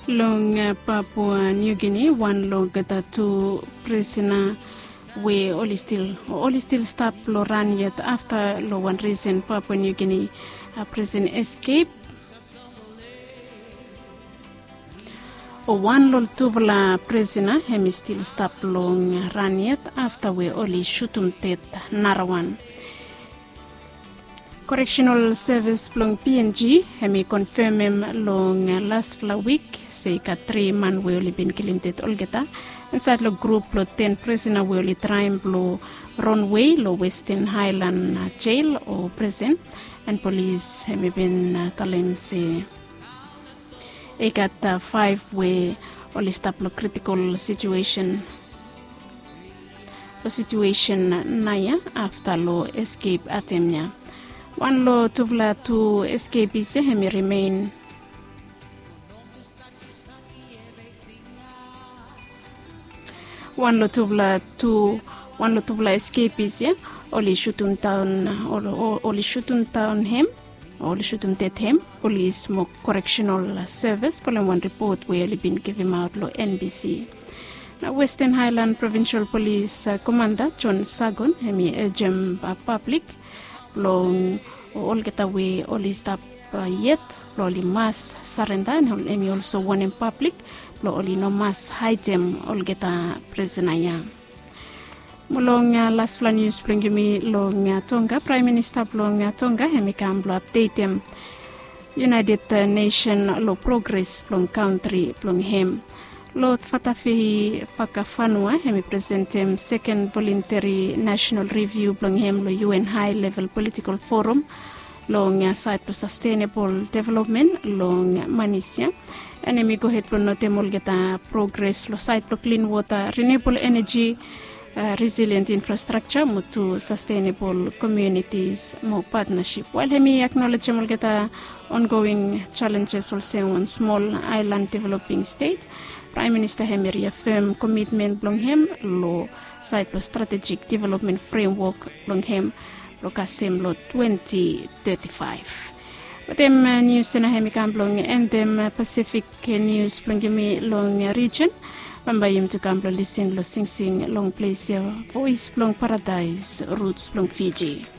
Long Papua New Guinea, one long two prisoner we only still stop Loran yet after lo one reason Papua New Guinea prison escape. One lol tuvala prisoner hemi still stop long run yet after we only shootum tet Narawan. Correctional Service plong PNG hemi confirm him long last week say ka 3 man we only been killing tet olgeta inside lo group lo 10 prisoner we only trying lo runway lo Western Highland jail or prison and police hemi been talim say they got 5 we only stop lo critical situation naya after lo escape atemnya. One law tuvla to escape is hemi remain. One law tuvla escape is only shooting down him. Only shooting dead him. Police mo correctional service for one report we only been given out lo NBC. Now Western Highland Provincial Police Commander John Sagon hemi urgent public long all get away only stop yet only mass surrender and emi also one in public only no mass hide them all get a prisoner ya mulong last fla news bring me long Tonga Prime Minister long Tonga hemi kam update them United Nation lo progress long country long him Lord Fatafi Pakafanua hemi present him second voluntary national review blong him lo UN high level political forum long side to sustainable development long Manisya and hemi go ahead note molgeta progress lo side to clean water renewable energy resilient infrastructure to sustainable communities more partnership while hemi acknowledge molgeta ongoing challenges also on small island developing state. Prime Minister hemi reaffirm commitment blong him lo Cyprus strategic development framework blong him lo kasem lo 2035. But them news na hemi kam blong and them Pacific news blong hemi long region. Pambayim to kam listen lo sing long place voice blong paradise roots blong Fiji.